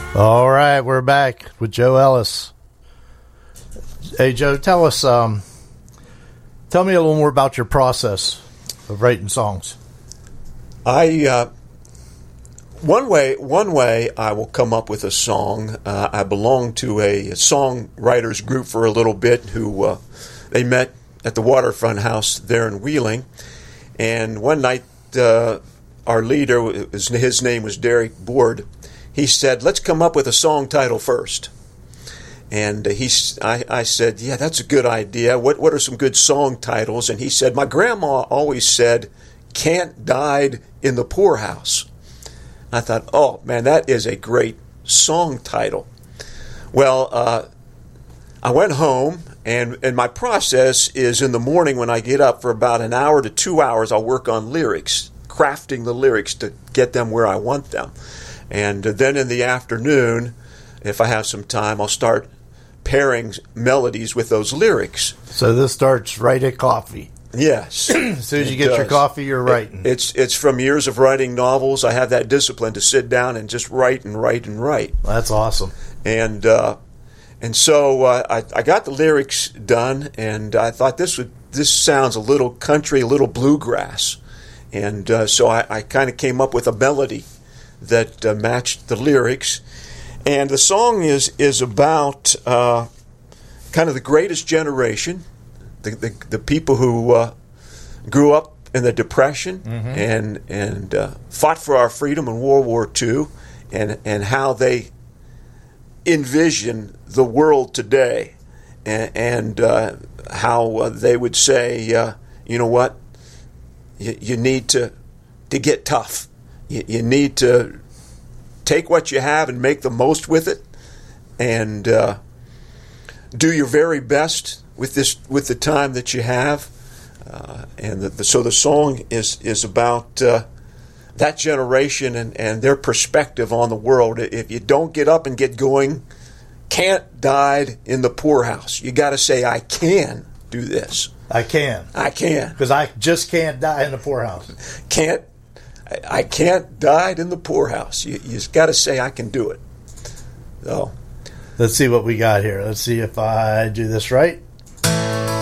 All right, we're back with Joe Ellis. Hey, Joe, tell me a little more about your process of writing songs. One way I will come up with a song. I belong to a songwriters group for a little bit who they met at the Waterfront House there in Wheeling, and one night our leader, his name was Derek Board, he said, "Let's come up with a song title first." And I said, "Yeah, that's a good idea. What are some good song titles?" And he said, "My grandma always said, 'Can't died in the poorhouse.'" I thought, oh man, that is a great song title. Well, I went home, and my process is in the morning when I get up for about an hour to 2 hours, I'll work on lyrics, crafting the lyrics to get them where I want them. And then in the afternoon, if I have some time, I'll start pairing melodies with those lyrics. So this starts right at coffee. Yes. As soon as you get your coffee, you're writing. It's from years of writing novels. I have that discipline to sit down and just write and write and write. That's awesome. And so I got the lyrics done, and I thought this sounds a little country, a little bluegrass. And so I kind of came up with a melody that matched the lyrics. And the song is about kind of the greatest generation, the people who grew up in the Depression and fought for our freedom in World War II, and how they envision the world today, and how they would say, you know what, you need to get tough. You need to take what you have and make the most with it, and do your very best with the time that you have. So the song is about that generation and their perspective on the world. If you don't get up and get going, can't died in the poorhouse. You got to say, I can do this. I can. Because I just can't die in the poorhouse. I can't died in the poorhouse. You just got to say, I can do it. So let's see what we got here. Let's see if I do this right.